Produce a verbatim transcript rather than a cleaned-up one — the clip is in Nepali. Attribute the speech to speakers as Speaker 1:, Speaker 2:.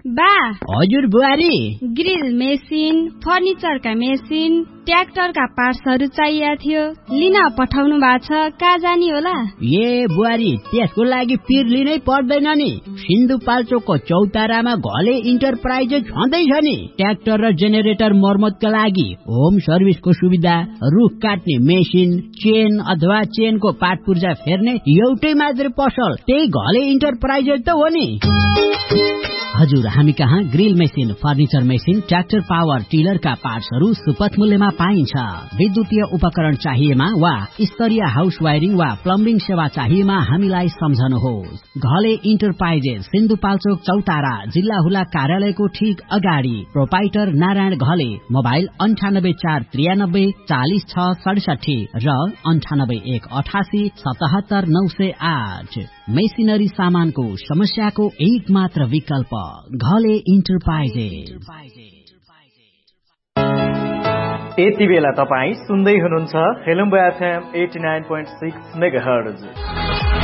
Speaker 1: बा
Speaker 2: हजुर बुहारी,
Speaker 1: ग्रिल मेसिन, फर्निचरका मेसिन, ट्र्याक्टरका पार्ट्सहरू चाहिएको थियो, लिन पठाउनु भएको छ, कहाँ जाने होला?
Speaker 2: ए बुहारी, त्यसको लागि पिर लिनै पर्दैन नि। सिन्धुपाल्चोकको चौतारामा घले इन्टरप्राइजेस छँदैछ नि। ट्र्याक्टर र जेनेरेटर मर्मतका लागि होम सर्भिसको सुविधा, रुख काट्ने मेसिन, चेन अथवा चेनको पार्ट पुर्जा फेर्ने एउटै मात्र पसल, त्यही घले इन्टरप्राइजेस त हो नि। हजुर, हामी कहाँ grill machine, furniture machine, tractor power टिलरका पार्ट्सहरू सुपथ मूल्यमा पाइन्छ। विद्युतीय उपकरण चाहिएमा वा स्तरीय हाउस वायरिङ वा प्लम्बिङ सेवा चाहिएमा हामीलाई सम्झनुहोस्। घले इन्टरप्राइजेस, सिन्धुपाल्चोक चौतारा, जिल्ला हुला कार्यालयको ठीक अगाडि। प्रोपाइटर नारायण घले। मोबाइल अन्ठानब्बे चार त्रियानब्बे चालिस छ सडसठी र अन्ठानब्बे एक अठासी सतहत्तर नौ सय आठ। मेसिनरी सामानको समस्याको एक मात्र विकल्प घले इन्टरप्राइजेस।
Speaker 3: यति बेला तपाईँ सुन्दै हुनुहुन्छ हेलम्बो FM eighty nine point six megahertz.